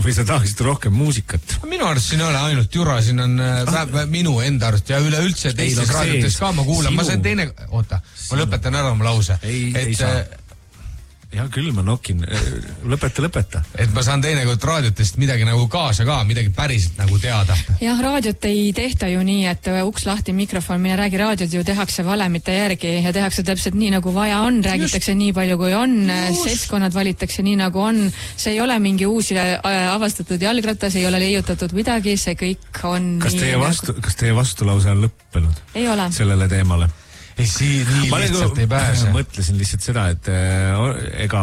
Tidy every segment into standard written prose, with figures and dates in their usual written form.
või sa tahaksid rohkem muusikat? Minu arust siin ei ole ainult jura, siin on minu enda arust ja üleüldse teistes raadiotes ka ma kuulan. Ma sain ma lõpetan ära oma lause. Ei saa. Ja küll ma nokin. Lõpeta. Et ma saan teinekord raadiotest midagi nagu kaasa ka, midagi päriselt nagu teada. Jah, raadiot ei tehta ju nii, et uks lahti mikrofon, mine räägi, raadiot ju tehakse valemite järgi ja tehakse täpselt nii, nagu vaja on, räägitakse nii palju, kui on, seltskonnad valitakse nii, nagu on. See ei ole mingi uusi avastatud jalgratas, ei ole leiutatud midagi, see kõik on kas teie vastulause on lõppenud? Ei ole. Sellele teemale? Ei, nii lihtsalt ei pääse. Mõtlesin lihtsalt seda, et ega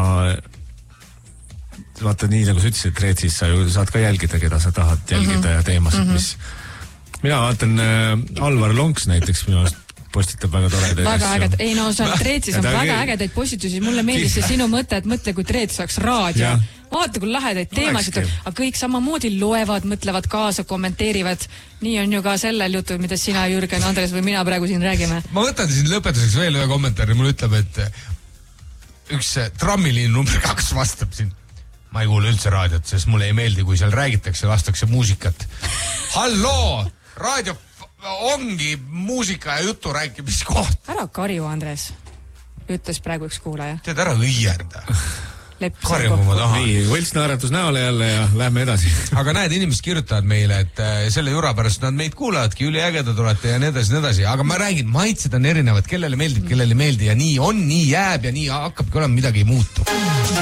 vaata nii nagu sa ütlesid, Reetsis sa ju saad ka jälgida, keda sa tahad jälgida ja teemasid, mis mina vaatan Alvar Lonks näiteks minu arust postitab väga toredaid väga äged. Ei no, Reetsis on väga ägedaid postitusi. Mulle meeldis see sinu mõte, et mõtle, kui Reets saaks raadio. Vaata, kui lahedaid teemasid, aga kõik samamoodi loevad, mõtlevad kaasa, kommenteerivad. Nii on ju ka sellel jutul, mida sina, Jürgen, Andres või mina praegu siin räägime. Ma võtan siin lõpetuseks veel ühe kommentaari. Mulle ütleb, et üks trammiliin number 2 vastab siin. Ma ei kuule üldse raadiot, sest mulle ei meeldi, kui seal räägitakse, lastakse muusikat. Halloo! Raadio ongi muusika ja jutu rääkimiskoht. Ära karju, Andres. Ütles praegu üks kuulaja. Tead, ära õienda. Karjama ma tahan. Nii, võltsnaeratus näole jälle ja lähme edasi. Aga näed, inimesed kirjutavad meile, et selle jura pärast nad meid kuulavadki, üliägedad olete ja nii edasi. Aga ma räägin, maitsed on erinevad, kellele meeldib, kellele ei meeldi ja nii on, nii jääb ja nii hakkabki olema, midagi ei muutu.